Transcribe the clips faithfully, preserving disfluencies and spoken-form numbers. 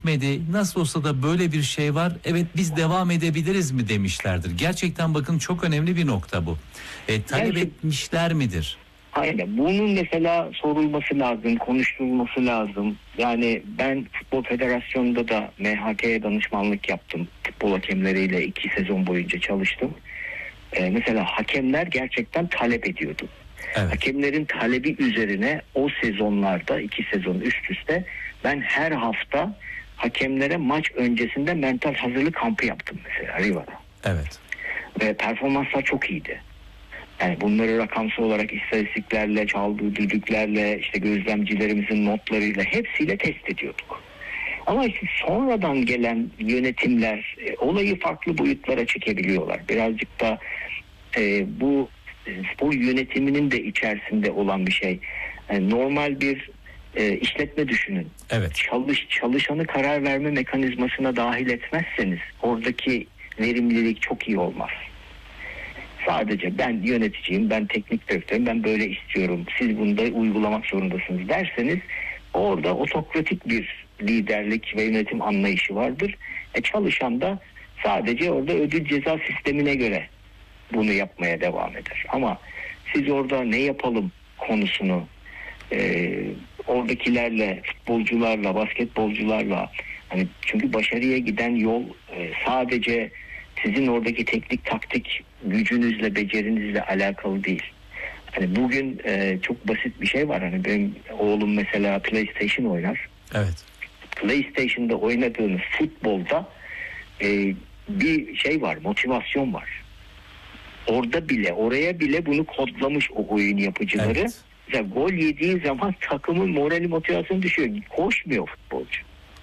etmedi. Nasıl olsa da böyle bir şey var. Evet, biz devam edebiliriz mi demişlerdir. Gerçekten bakın, çok önemli bir nokta bu. E, talep Gerçek- etmişler midir? Aynen. Bunun mesela sorulması lazım, konuşulması lazım. Yani ben Futbol Federasyonu'nda da M H K'ye danışmanlık yaptım. Futbol hakemleriyle iki sezon boyunca çalıştım. Ee, mesela hakemler gerçekten talep ediyordu. Evet. Hakemlerin talebi üzerine o sezonlarda, iki sezon üst üste, ben her hafta hakemlere maç öncesinde mental hazırlık kampı yaptım mesela Riva'da. Evet. Ve performanslar çok iyiydi. Yani bunları rakamsal olarak istatistiklerle, çaldığı düdüklerle, işte gözlemcilerimizin notlarıyla, hepsiyle test ediyorduk. Ama işte sonradan gelen yönetimler e, olayı farklı boyutlara çekebiliyorlar. Birazcık da e, bu e, spor yönetiminin de içerisinde olan bir şey. Yani normal bir e, işletme düşünün. Evet. Çalış, çalışanı karar verme mekanizmasına dahil etmezseniz oradaki verimlilik çok iyi olmaz. Sadece ben yöneticiyim, ben teknik direktörüm, ben böyle istiyorum, siz bunu da uygulamak zorundasınız derseniz orada otokratik bir liderlik ve yönetim anlayışı vardır. E çalışan da sadece orada ödül ceza sistemine göre bunu yapmaya devam eder. Ama siz orada ne yapalım konusunu e, oradakilerle, futbolcularla, basketbolcularla, hani çünkü başarıya giden yol e, sadece sizin oradaki teknik taktik gücünüzle, becerinizle alakalı değil. Hani bugün e, çok basit bir şey var. Hani benim oğlum mesela PlayStation oynar. Evet. PlayStation'da oynadığınız futbolda e, bir şey var, motivasyon var. Orada bile, oraya bile bunu kodlamış o oyun yapıcıları. Evet. Mesela gol yediği zaman takımın morali, motivasyonu düşüyor. Koşmuyor futbolcu.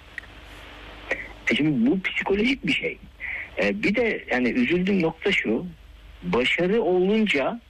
E şimdi bu psikolojik bir şey. E bir de yani üzüldüğüm nokta şu. Başarı olunca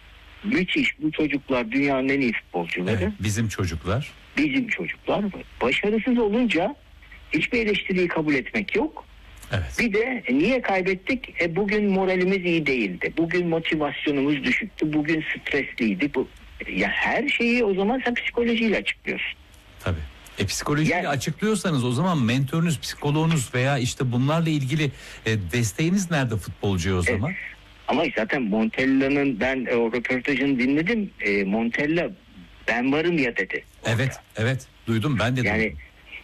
müthiş, bu çocuklar dünyanın en iyi futbolcuları. Evet, bizim çocuklar. Bizim çocuklar. Başarısız olunca hiçbir eleştiriyi kabul etmek yok. Evet. Bir de e, niye kaybettik? E, bugün moralimiz iyi değildi. Bugün motivasyonumuz düşüktü. Bugün stresliydi. Bu, ya her şeyi o zaman sen psikolojiyle açıklıyorsun. Tabii. E psikolojiyle Yani- açıklıyorsanız o zaman mentörünüz, psikoloğunuz veya işte bunlarla ilgili e, desteğiniz nerede futbolcuya o zaman? Evet. Ama zaten Montella'nın ben e, o röportajını dinledim. E, Montella ben varım ya dedi. Evet, evet. Duydum, ben de Yani duydum.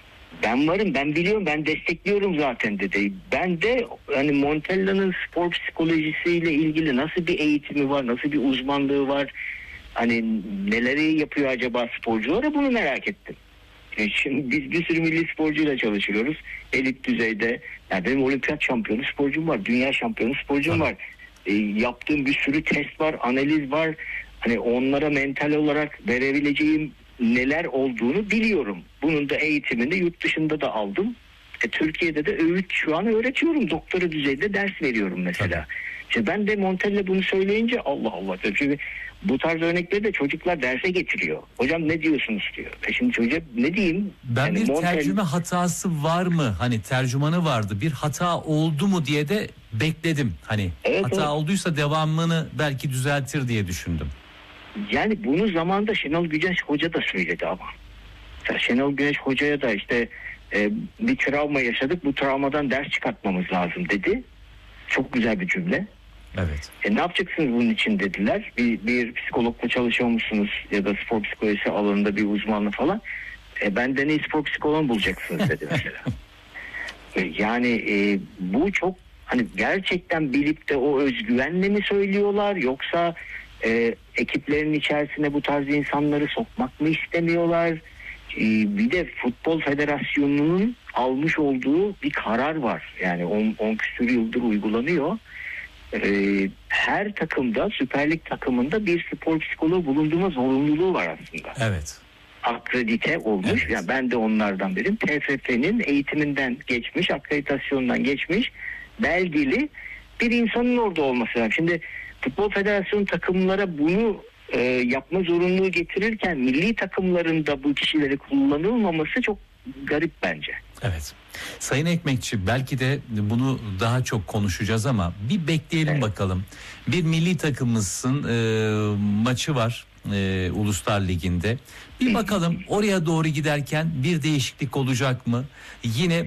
ben varım, ben biliyorum, ben destekliyorum zaten dedi. Ben de hani Montella'nın spor psikolojisiyle ilgili nasıl bir eğitimi var, nasıl bir uzmanlığı var, hani neleri yapıyor acaba sporculara, bunu merak ettim. E Şimdi biz bir sürü milli sporcuyla çalışıyoruz. Elit düzeyde. Yani benim olimpiyat şampiyonu sporcum var. Dünya şampiyonu sporcum Tabii. var. E, yaptığım bir sürü test var, analiz var. Hani onlara mental olarak verebileceğim neler olduğunu biliyorum. Bunun da eğitimini yurt dışında da aldım. E, Türkiye'de de öğüt şu an öğretiyorum. Doktora düzeyde ders veriyorum mesela. İşte ben de Montella bunu söyleyince Allah Allah dedim. Çünkü bu tarz örnekleri de çocuklar derse getiriyor. Hocam ne diyorsunuz diyor. E şimdi çocuğa ne diyeyim? Ben Yani bir Montella- tercüme hatası var mı? Hani tercümanı vardı. Bir hata oldu mu diye de bekledim. Hani Evet, hata evet. olduysa devamını belki düzeltir diye düşündüm. Yani bunu zamanında Şenol Güneş Hoca da söyledi ama. Mesela Şenol Güneş Hoca'ya da işte e, bir travma yaşadık, bu travmadan ders çıkartmamız lazım dedi. Çok güzel bir cümle. Evet. E, ne yapacaksınız bunun için dediler. Bir, bir psikologla çalışıyor musunuz ya da spor psikolojisi alanında bir uzmanlı falan. E, benden iyi spor psikoloğu bulacaksınız dedi mesela. E, yani e, bu çok hani gerçekten bilip de o özgüvenle mi söylüyorlar, yoksa e, ekiplerin içerisine bu tarz insanları sokmak mı istemiyorlar? E, bir de Futbol Federasyonu'nun almış olduğu bir karar var. Yani on küsur yıldır uygulanıyor. Ee, her takımda, Süper Lig takımında bir spor psikoloğu bulundurma zorunluluğu var aslında. Evet. Akredite olmuş. Evet. Yani ben de onlardan biriyim. T F F'nin eğitiminden geçmiş, akreditasyonundan geçmiş, belgeli bir insanın orada olması lazım. Şimdi Futbol Federasyonu takımlara bunu e, yapma zorunluluğu getirirken milli takımlarında bu kişileri kullanılmaması çok garip bence. Evet. Sayın Ekmekçi, belki de bunu daha çok konuşacağız ama bir bekleyelim Evet. bakalım. Bir milli takımımızın e, maçı var e, Uluslar Ligi'nde. Bir bakalım oraya doğru giderken bir değişiklik olacak mı? Yine